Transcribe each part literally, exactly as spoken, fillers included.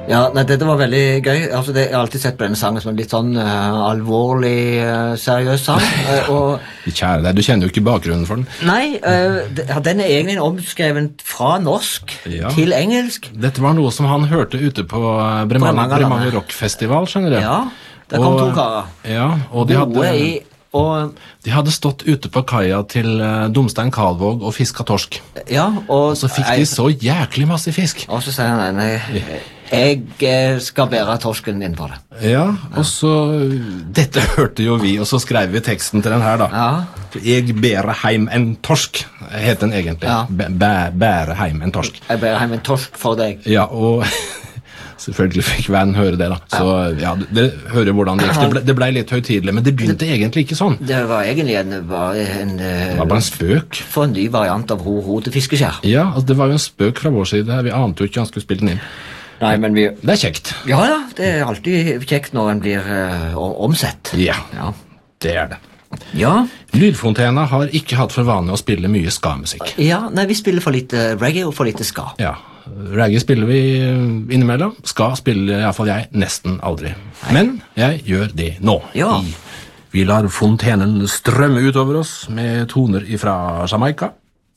Ja, nei, dette var veldig gøy. Altså, det, jeg har alltid sett på denne sangen som en litt sånn uh, alvorlig, uh, seriøs sang. Uh, og, Kjære deg, du kjenner jo ikke bakgrunnen for den. nei, uh, de, den er egentlig omskreven fra norsk Ja. til engelsk. Dette var noe som han hørte ute på uh, Bremanger, Bremanger, Bremanger Rockfestival, skjønner du? Ja, der kom Og, to karer. Ja, og de Gode hadde, i, og, de hadde stått ute på kaia til uh, Domstein Kalvåg og fiska torsk. ja, og, Og så fikk de så jæklig masse fisk. og så sier han, nei, jeg eh, skal bære torsken din for det. Ja, og så dette hørte jo vi, og så skrev vi teksten til den her da. Ja. Jeg bærer heim en torsk, het den egentlig. Ja. Bæ, bæ, bære heim en torsk. Jeg bærer hjem en torsk for deg. Ja, og selvfølgelig fikk vennen høre det da. Så ja, dere hører hvordan det gikk. Det ble, det ble litt høytidelig, men det begynte egentlig ikke sånn. Det var egentlig en, bare en, Det var bare en spøk. for en ny variant av ho-ho til fiskeskjær. Ja, altså det var jo en spøk fra vår side her. Vi ante jo ikke han skulle spille den inn. Nei, men vi... Det er kjekt. Ja, ja, det er alltid kjekt når en blir uh, omsett. Ja, Ja. det er det. Ja. Lydfontena har ikke hatt for vane å spille mye ska-musikk. Ja, nei, vi spiller for lite reggae og for lite ska. Ja, reggae spiller vi innimellom. Ska spiller i hvert fall jeg nesten aldri. Men jeg gjør det nå. Ja. I, vi lar fontenen strømme utover oss med toner fra Jamaica.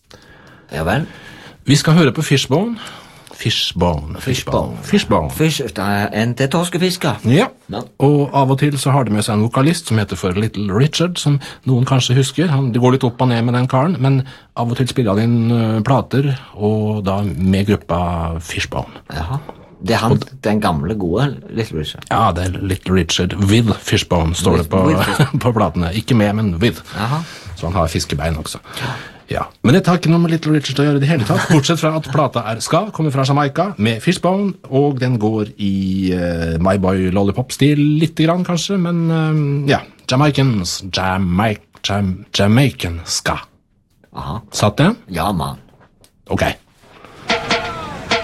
Ja vel. Vi skal høre på Fishbone. Fishbone. Fishbone. Fishbone. Fish, det er en til torskefisker. Ja, Ja. og av og til så har de med seg en vokalist som heter for Little Richard, som noen kanskje husker. Han, det går litt opp og ned med den karen, men av og til spiller han inn uh, plater, og da med gruppa Fishbone. Jaha. Det er han, den gamle gode Little Richard. Ja, det er Little Richard with Fishbone, står With- det på, with Fishbone. på platene. Ikke med, men with. Jaha. Så han har fiskebein også. Ja, men dette har ikke noe med Little Richard å gjøre i det hele tatt, bortsett fra at plata er ska, kommer fra Jamaica, med Fishbone, og den går i uh, My Boy Lollipop-stil, litt grann kanskje, men uh, ja, Jamaicans, Jamaik, Jam, Jamaican ska. Aha. Satt det? Ja, mann. Ok.